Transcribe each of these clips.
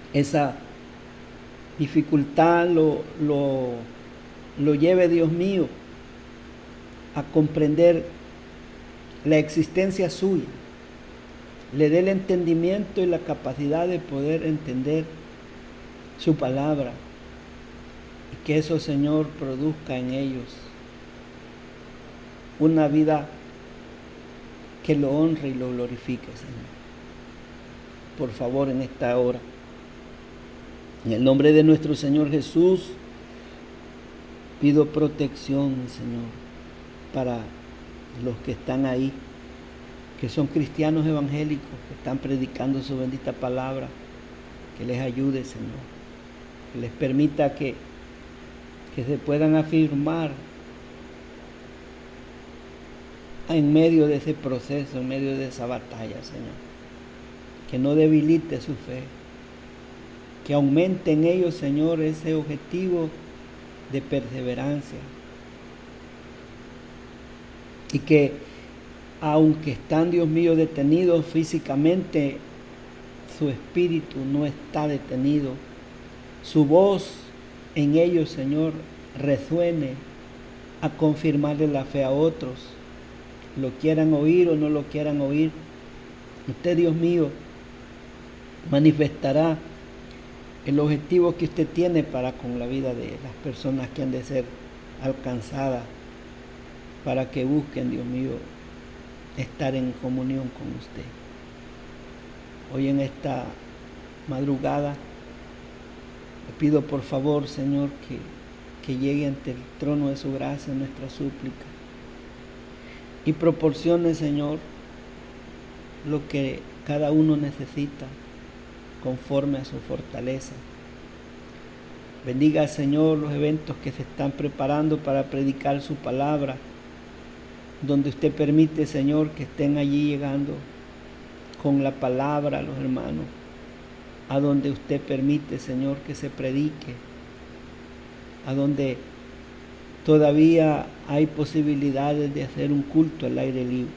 esa dificultad lo lleve, Dios mío, a comprender la existencia suya, le dé el entendimiento y la capacidad de poder entender su palabra, y que eso, Señor, produzca en ellos una vida que lo honre y lo glorifique, Señor. Por favor, en esta hora, en el nombre de nuestro Señor Jesús, pido protección, Señor, para los que están ahí, que son cristianos evangélicos, que están predicando su bendita palabra, que les ayude, Señor, que les permita que se puedan afirmar en medio de ese proceso, en medio de esa batalla, Señor. Que no debilite su fe, que aumente en ellos, Señor, ese objetivo de perseverancia, y que aunque están, Dios mío, detenidos físicamente, su espíritu no está detenido, su voz en ellos, Señor, resuene a confirmarle la fe a otros, lo quieran oír o no lo quieran oír. Usted, Dios mío, manifestará el objetivo que usted tiene para con la vida de las personas que han de ser alcanzadas, para que busquen, Dios mío, estar en comunión con usted. Hoy en esta madrugada le pido por favor, Señor, que llegue ante el trono de su gracia nuestra súplica y proporcione, Señor, lo que cada uno necesita conforme a su fortaleza. Bendiga, Señor, los eventos que se están preparando para predicar su palabra, donde usted permite, Señor, que estén allí llegando con la palabra a los hermanos, a donde usted permite, Señor, que se predique, a donde todavía hay posibilidades de hacer un culto al aire libre.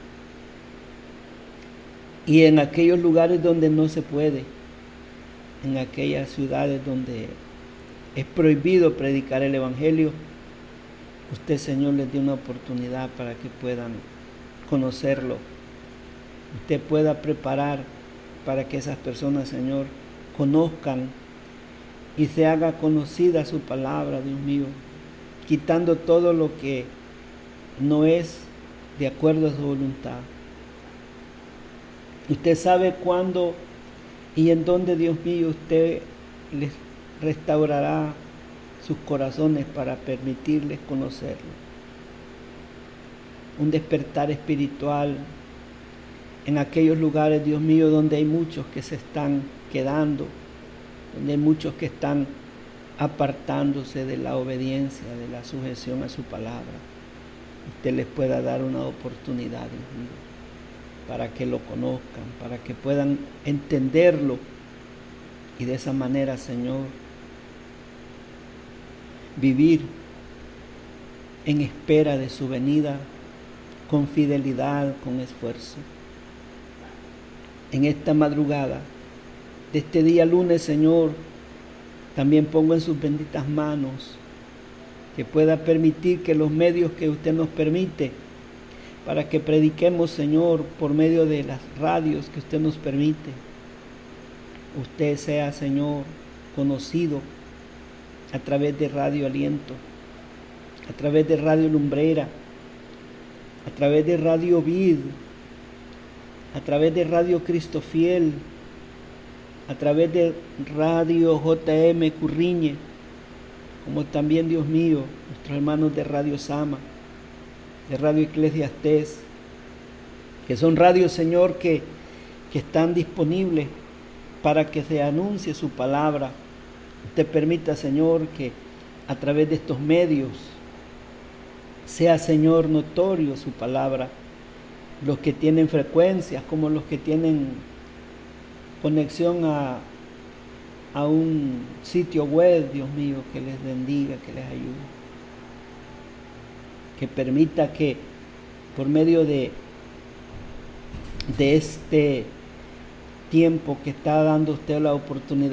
Y en aquellos lugares donde no se puede, en aquellas ciudades donde es prohibido predicar el Evangelio, usted, Señor, les dé una oportunidad para que puedan conocerlo. Usted pueda preparar para que esas personas, Señor, conozcan y se haga conocida su palabra, Dios mío, quitando todo lo que no es de acuerdo a su voluntad. Usted sabe cuándo y en dónde, Dios mío, usted les restaurará sus corazones para permitirles conocerlo. Un despertar espiritual en aquellos lugares, Dios mío, donde hay muchos que se están quedando, donde hay muchos que están apartándose de la obediencia, de la sujeción a su palabra. Usted les pueda dar una oportunidad, Dios mío, para que lo conozcan, para que puedan entenderlo, y de esa manera, Señor, vivir en espera de su venida con fidelidad, con esfuerzo. En esta madrugada de este día lunes, Señor, también pongo en sus benditas manos que pueda permitir que los medios que usted nos permite para que prediquemos, Señor, por medio de las radios que usted nos permite, usted sea, Señor, conocido a través de Radio Aliento, a través de Radio Lumbrera, a través de Radio Vid, a través de Radio Cristo Fiel, a través de Radio JM Curriñe, como también, Dios mío, nuestros hermanos de Radio Sama, de Radio Eclesiastés, que son radios, Señor, que están disponibles para que se anuncie su palabra. Usted permita, Señor, que a través de estos medios sea, Señor, notorio su palabra, los que tienen frecuencias como los que tienen conexión a un sitio web, Dios mío, que les bendiga, que les ayude, que permita que por medio de este tiempo que está dando usted la oportunidad